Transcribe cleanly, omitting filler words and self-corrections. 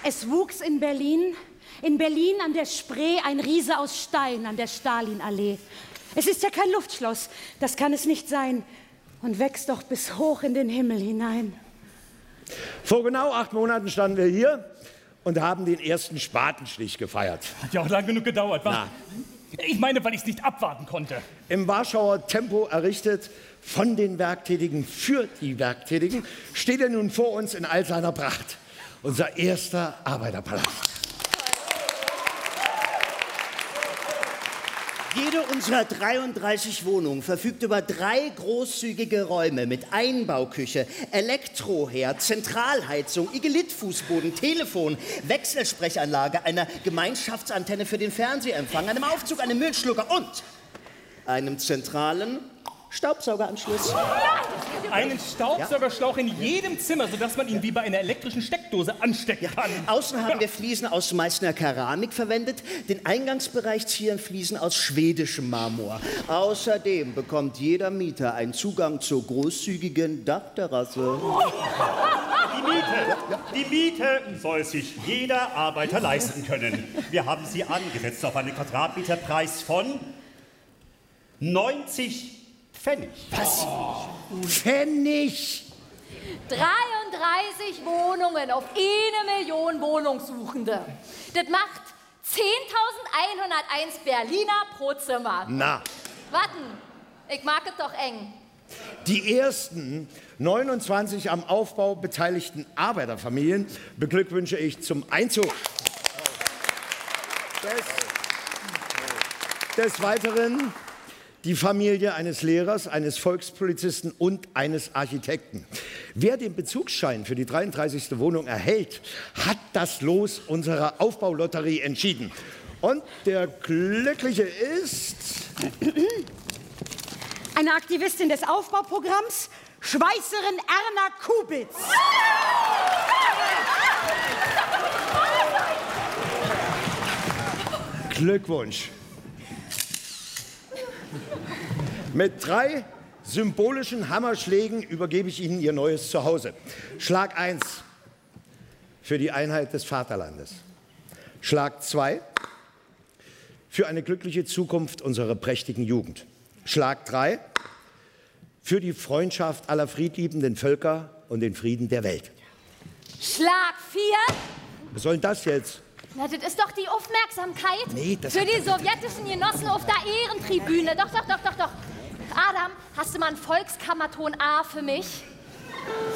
Es wuchs in Berlin an der Spree ein Riese aus Stein an der Stalinallee. Es ist ja kein Luftschloss, das kann es nicht sein, und wächst doch bis hoch in den Himmel hinein. Vor genau 8 Monaten standen wir hier und haben den ersten Spatenstich gefeiert. Hat ja auch lang genug gedauert, wa? Ich meine, weil ich es nicht abwarten konnte. Im Warschauer Tempo errichtet, von den Werktätigen für die Werktätigen, steht er nun vor uns in all seiner Pracht. Unser erster Arbeiterpalast. Jede unserer 33 Wohnungen verfügt über 3 großzügige Räume mit Einbauküche, Elektroherd, Zentralheizung, Igelitfußboden, Telefon, Wechselsprechanlage, einer Gemeinschaftsantenne für den Fernsehempfang, einem Aufzug, einem Müllschlucker und einem zentralen Staubsaugeranschluss. Einen Staubsaugerschlauch in jedem Zimmer, sodass man ihn wie bei einer elektrischen Steckdose anstecken kann. Außen haben wir Fliesen aus Meißner Keramik verwendet. Den Eingangsbereich zieren Fliesen aus schwedischem Marmor. Außerdem bekommt jeder Mieter einen Zugang zur großzügigen Dachterrasse. Die Miete soll sich jeder Arbeiter leisten können. Wir haben sie angesetzt auf einen Quadratmeterpreis von 90 Pfennig. Was? Pfennig? 33 Wohnungen auf 1 Million Wohnungssuchende. Das macht 10.101 Berliner pro Zimmer. Na. Warten, ich mag es doch eng. Die ersten 29 am Aufbau beteiligten Arbeiterfamilien beglückwünsche ich zum Einzug. Des Weiteren die Familie eines Lehrers, eines Volkspolizisten und eines Architekten. Wer den Bezugsschein für die 33. Wohnung erhält, hat das Los unserer Aufbaulotterie entschieden. Und der Glückliche ist... Eine Aktivistin des Aufbauprogramms, Schweißerin Erna Kubitz. Glückwunsch. Mit 3 symbolischen Hammerschlägen übergebe ich Ihnen Ihr neues Zuhause. Schlag 1 für die Einheit des Vaterlandes. Schlag 2 für eine glückliche Zukunft unserer prächtigen Jugend. Schlag 3 für die Freundschaft aller friedliebenden Völker und den Frieden der Welt. Schlag 4. Was soll denn das jetzt? Na, das ist doch die Aufmerksamkeit Nee, das für die sowjetischen Genossen auf der Ehrentribüne. Doch. Adam, hast du mal einen Volkskammerton A für mich?